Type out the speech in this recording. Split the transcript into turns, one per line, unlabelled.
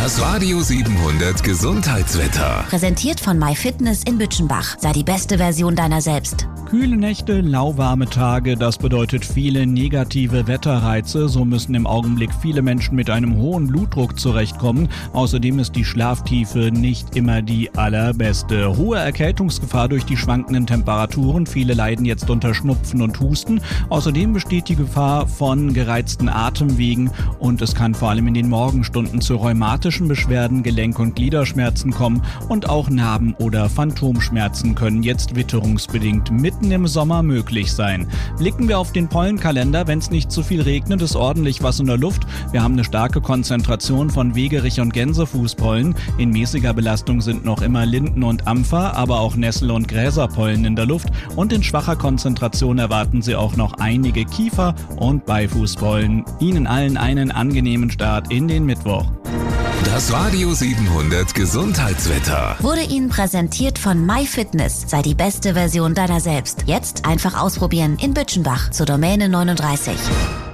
Das Radio 700 Gesundheitswetter.
Präsentiert von MyFitness in Bütchenbach. Sei die beste Version deiner selbst.
Kühle Nächte, lauwarme Tage, das bedeutet viele negative Wetterreize. So müssen im Augenblick viele Menschen mit einem hohen Blutdruck zurechtkommen. Außerdem ist die Schlaftiefe nicht immer die allerbeste. Hohe Erkältungsgefahr durch die schwankenden Temperaturen. Viele leiden jetzt unter Schnupfen und Husten. Außerdem besteht die Gefahr von gereizten Atemwegen und es kann vor allem in den Morgenstunden zu rheumatischen Beschwerden, Gelenk- und Gliederschmerzen kommen und auch Narben- oder Phantomschmerzen können jetzt witterungsbedingt mitten im Sommer möglich sein. Blicken wir auf den Pollenkalender, wenn es nicht zu viel regnet, ist ordentlich was in der Luft. Wir haben eine starke Konzentration von Wegerich- und Gänsefußpollen. In mäßiger Belastung sind noch immer Linden- und Ampfer, aber auch Nessel- und Gräserpollen in der Luft und in schwacher Konzentration erwarten Sie auch noch einige Kiefer- und Beifußpollen. Ihnen allen einen angenehmen Start in den Mittwoch.
Das Radio 700 Gesundheitswetter
Wurde Ihnen präsentiert von MyFitness. Sei die beste Version deiner selbst. Jetzt einfach ausprobieren in Bütchenbach zur Domäne 39.